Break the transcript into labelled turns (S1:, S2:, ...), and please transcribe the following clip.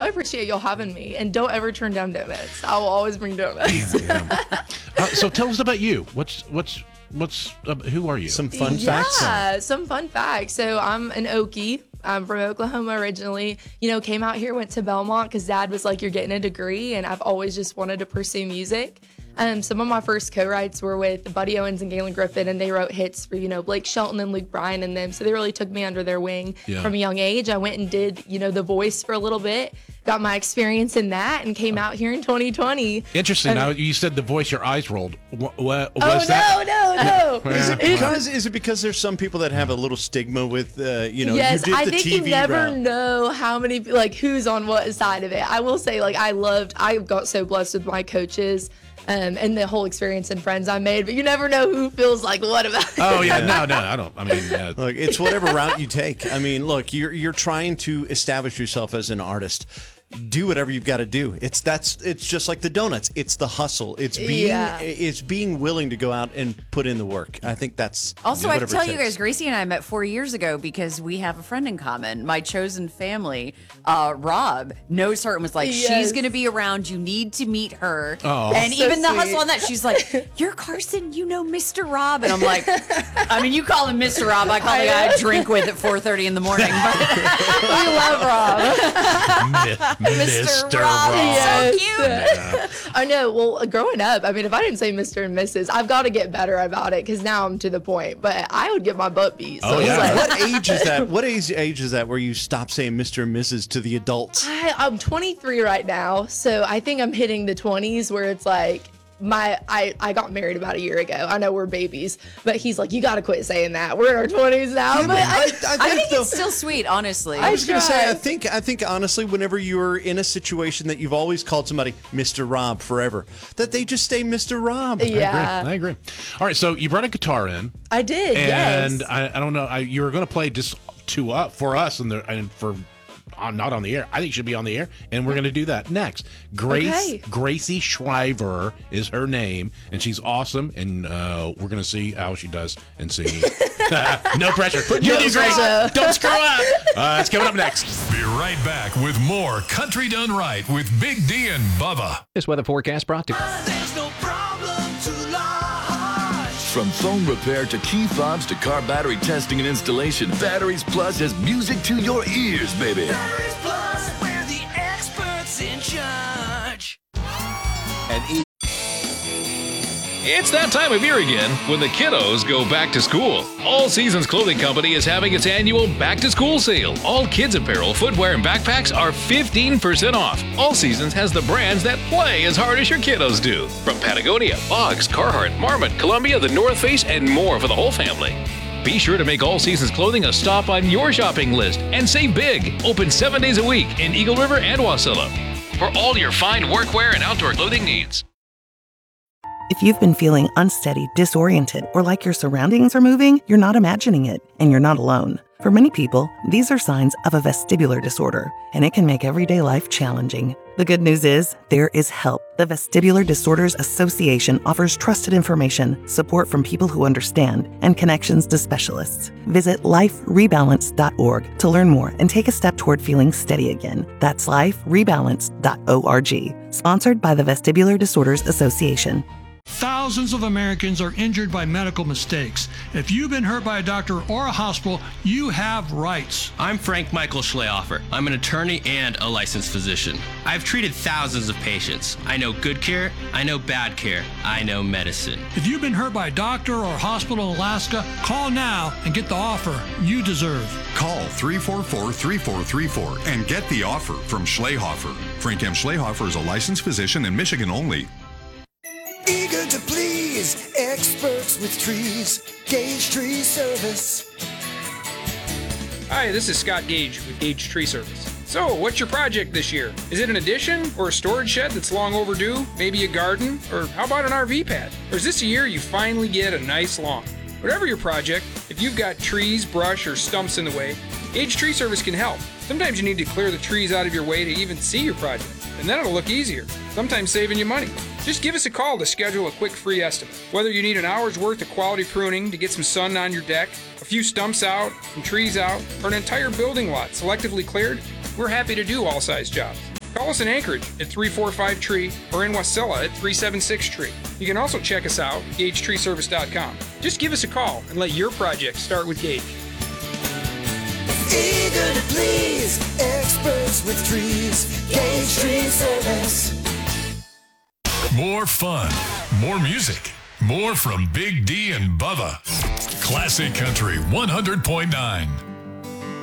S1: appreciate y'all having me. And don't ever turn down donuts. I will always bring donuts.
S2: So tell us about you. Who are you?
S3: Some fun facts.
S1: Yeah, some fun facts. So I'm an Okie. I'm from Oklahoma originally. Came out here, went to Belmont because Dad was like, you're getting a degree. And I've always just wanted to pursue music. Some of my first co-writes were with Buddy Owens and Galen Griffin, and they wrote hits for, Blake Shelton and Luke Bryan and them. So they really took me under their wing from a young age. I went and did, The Voice for a little bit, got my experience in that, and came out here in 2020.
S2: Interesting. Now, you said The Voice, your eyes rolled. What was
S1: that? No.
S3: Is it because there's some people that have a little stigma with,
S1: Yes,
S3: you did
S1: I
S3: the
S1: think
S3: TV
S1: you never
S3: route.
S1: know how many, who's on what side of it. I will say, I got so blessed with my coaches. And the whole experience and friends I made, but you never know who feels like what about it.
S2: Oh yeah, no, I don't. I mean,
S3: look, it's whatever route you take. I mean, look, you're trying to establish yourself as an artist. Do whatever you've got to do. It's just like the donuts. It's the hustle. It's being willing to go out and put in the work. I think that's
S4: also. I have to tell you
S3: takes.
S4: guys, Gracie and I met 4 years ago because we have a friend in common. My chosen family, Rob, knows her and was like, she's going to be around. You need to meet her.
S2: Oh,
S4: and
S1: so
S4: even the
S1: sweet.
S4: hustle on that, she's like, "You're Carson. You know Mr. Rob." And I'm like, I mean, you call him Mr. Rob. I call the guy I drink with at 4:30 in the morning. But
S1: We love Rob.
S2: Mr.
S4: Rob.
S1: Yes.
S4: So cute.
S1: I know. Well, growing up, I mean, if I didn't say Mr. and Mrs., I've got to get better about it because now I'm to the point. But I would get my butt beat. So
S2: Oh, yeah.
S3: What age is that? What age is that where you stop saying Mr. and Mrs. to the adults?
S1: I'm 23 right now, so I think I'm hitting the 20s where it's like I got married about a year ago. I know we're babies, but he's like, you got to quit saying that. We're in our 20s now. But
S4: I think it's still sweet, honestly.
S3: I was going to say,
S1: try.
S3: I think honestly, whenever you're in a situation that you've always called somebody Mr. Rob forever, that they just stay Mr. Rob.
S1: Yeah.
S2: I agree. All right, so you brought a guitar in.
S1: I did,
S2: and
S1: yes.
S2: I don't know. You were going to play just for us and for. Not on the air. I think it should be on the air, and we're going to do that next. Gracie Shriver is her name, and she's awesome, and we're going to see how she does in singing. No pressure. You'll do great. Don't screw up. It's coming up next.
S5: Be right back with more Country Done Right with Big D and Bubba.
S6: This weather forecast brought to
S7: There's no problem too large.
S8: From phone repair to key fobs to car battery testing and installation, Batteries Plus has music to your ears, baby.
S7: Batteries Plus, we're the experts in charge.
S8: And
S9: It's that time of year again when the kiddos go back to school. All Seasons Clothing Company is having its annual back to school sale. All kids apparel, footwear, and backpacks are 15% off. All Seasons has the brands that play as hard as your kiddos do. From Patagonia, Boggs, Carhartt, Marmot, Columbia, the North Face, and more for the whole family. Be sure to make All Seasons Clothing a stop on your shopping list and save big. Open 7 days a week in Eagle River and Wasilla for all your fine workwear and outdoor clothing needs.
S10: If you've been feeling unsteady, disoriented, or like your surroundings are moving, you're not imagining it, and you're not alone. For many people, these are signs of a vestibular disorder, and it can make everyday life challenging. The good news is, there is help. The Vestibular Disorders Association offers trusted information, support from people who understand, and connections to specialists. Visit liferebalance.org to learn more and take a step toward feeling steady again. That's liferebalance.org. Sponsored by the Vestibular Disorders Association.
S11: Thousands of Americans are injured by medical mistakes. If you've been hurt by a doctor or a hospital, you have rights.
S12: I'm Frank Michael Schlehofer. I'm an attorney and a licensed physician. I've treated thousands of patients. I know good care, I know bad care, I know medicine.
S11: If you've been hurt by a doctor or a hospital in Alaska, call now and get the offer you deserve.
S5: Call 344-3434 and get the offer from Schlehofer. Frank M. Schlehofer is a licensed physician in Michigan only.
S7: Eager to please, experts with trees, Gage Tree Service.
S13: Hi, this is Scott Gage with Gage Tree Service. So, what's your project this year? Is it an addition or a storage shed that's long overdue? Maybe a garden? Or how about an RV pad? Or is this a year you finally get a nice lawn? Whatever your project, if you've got trees, brush, or stumps in the way, Gage Tree Service can help. Sometimes you need to clear the trees out of your way to even see your project, and then it'll look easier, sometimes saving you money. Just give us a call to schedule a quick free estimate. Whether you need an hour's worth of quality pruning to get some sun on your deck, a few stumps out, some trees out, or an entire building lot selectively cleared, we're happy to do all size jobs. Call us in Anchorage at 345-TREE or in Wasilla at 376-TREE. You can also check us out at gagetreeservice.com. Just give us a call and let your project start with Gage.
S7: Eager to please, experts with trees, Gage Tree Service.
S6: More fun, more music, more from Big D and Bubba. Classic Country 100.9.